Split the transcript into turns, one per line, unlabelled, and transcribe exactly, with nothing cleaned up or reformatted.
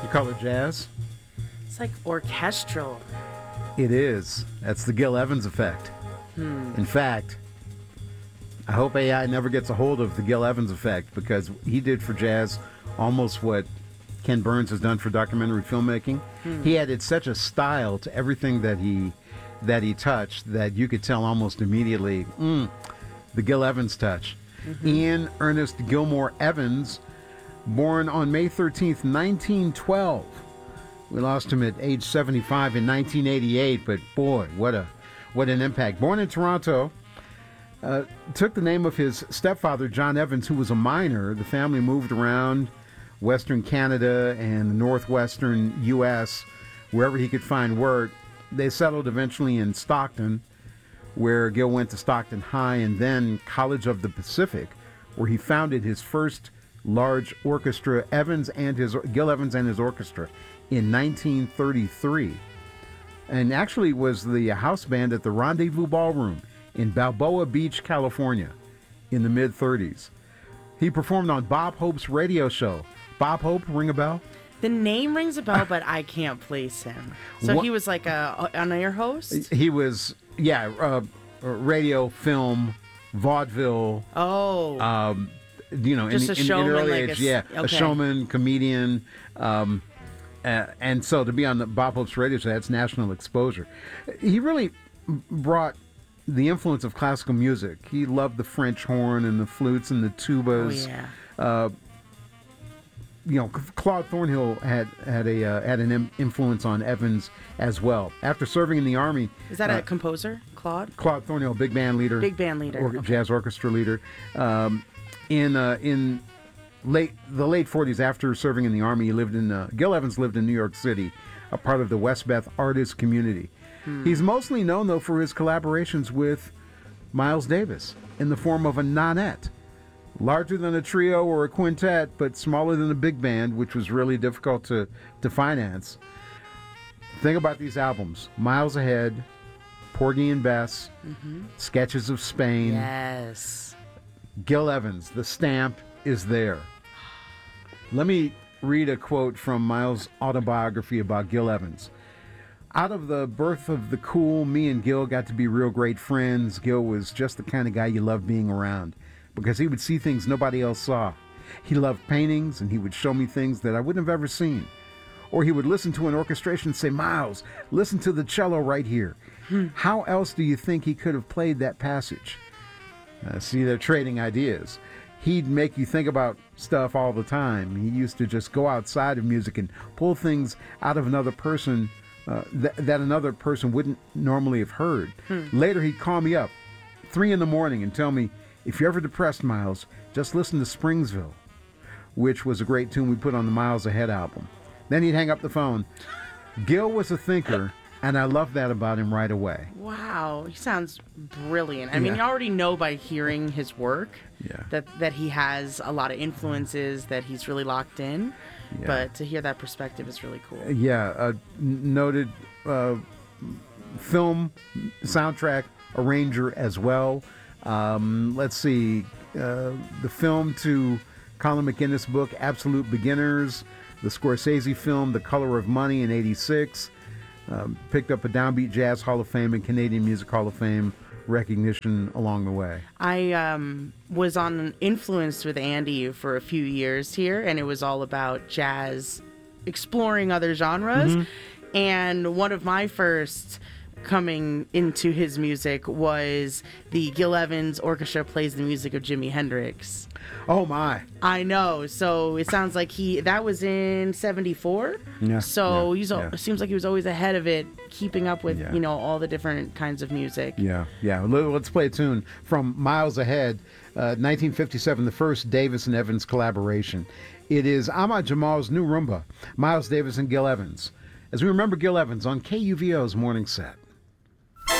You call it jazz?
It's like orchestral.
It is. That's the Gil Evans effect.
Hmm.
In fact, I hope A I never gets a hold of the Gil Evans effect, because he did for jazz almost what Ken Burns has done for documentary filmmaking.
Hmm.
He added such a style to everything that he that he touched that you could tell almost immediately, mm, the Gil Evans touch.
Mm-hmm.
Ian Ernest Gilmore Evans, born on May thirteenth, nineteen twelve. We lost him at age seventy-five in nineteen eighty-eight, but boy, what a what an impact. Born in Toronto, uh, took the name of his stepfather, John Evans, who was a miner. The family moved around Western Canada and the northwestern U S, wherever he could find work. They settled eventually in Stockton, where Gil went to Stockton High, and then College of the Pacific, where he founded his first large orchestra, Evans and his Gil Evans and his orchestra, in nineteen thirty-three, and actually was the house band at the Rendezvous Ballroom in Balboa Beach, California, in the mid thirties. He performed on Bob Hope's radio show. Bob Hope, ring a bell?
The name rings a bell, but I can't place him. So
What-
he was like a an air host.
He was, yeah, uh, radio, film, vaudeville.
Oh,
Um, you know,
Just
in,
a
in, in
showman,
early
like a
age,
s-
yeah, a
okay.
showman, comedian, um, uh, and so to be on the Bob Hope's radio show, that's national exposure. He really brought the influence of classical music. He loved the French horn and the flutes and the
oh
tubas.
yeah.
You know, Claude Thornhill had had a uh, had an im- influence on Evans as well. After serving in the army,
Is that
uh,
a composer, Claude?
Claude Thornhill, big band leader,
Big band leader.
or,
Okay.
jazz orchestra leader, um, in uh, in late the late forties. After serving in the army, he lived in uh, Gil Evans lived in New York City, a part of the Westbeth artist community.
Hmm.
He's mostly known though for his collaborations with Miles Davis in the form of a nonette. Larger than a trio or a quintet, but smaller than a big band, which was really difficult to, to finance. Think about these albums: Miles Ahead, Porgy and Bess, Sketches of Spain,
Yes.
Gil Evans. The stamp is there. Let me read a quote from Miles' autobiography about Gil Evans. Out of the birth of the cool, me and Gil got to be real great friends. Gil was just the kind of guy you loved being around, because he would see things nobody else saw. He loved paintings, and he would show me things that I wouldn't have ever seen. Or he would listen to an orchestration and say, "Miles, listen to the cello right here. How else do you think he could have played that passage?" Uh, see, they're trading ideas. He'd make you think about stuff all the time. He used to just go outside of music and pull things out of another person uh, th- that another person wouldn't normally have heard. Later, he'd call me up, three in the morning, and tell me, "If you're ever depressed, Miles, just listen to Springsville," which was a great tune we put on the Miles Ahead album. Then he'd hang up the phone. Gil was a thinker, and I loved that about him right away.
Wow, he sounds brilliant. I mean,
Yeah.
you already know by hearing his work
Yeah.
that that he has a lot of influences, that he's really locked in.
Yeah.
But to hear that perspective is really cool.
Yeah, a n- noted uh, film soundtrack arranger as well. Um, let's see, uh, the film to Colin McInnes' book, Absolute Beginners, the Scorsese film, The Color of Money in eighty-six, um, picked up a Downbeat Jazz Hall of Fame and Canadian Music Hall of Fame recognition along the way.
I um, was on Influenced with Andy for a few years here, and it was all about jazz, exploring other genres.
Mm-hmm.
And one of my first coming into his music was the Gil Evans Orchestra plays the music of Jimi Hendrix.
Oh my!
I know. So it sounds like he that was in seventy-four.
Yeah,
So
yeah,
he's al-
yeah.
it seems like he was always ahead of it, keeping up with
Yeah.
you know all the different kinds of music.
Yeah, yeah. Let- Let's play a tune from Miles Ahead, uh, nineteen fifty-seven, the first Davis and Evans collaboration. It is Ahmad Jamal's new rumba, Miles Davis and Gil Evans. As we remember Gil Evans on K U V O's Morning Set.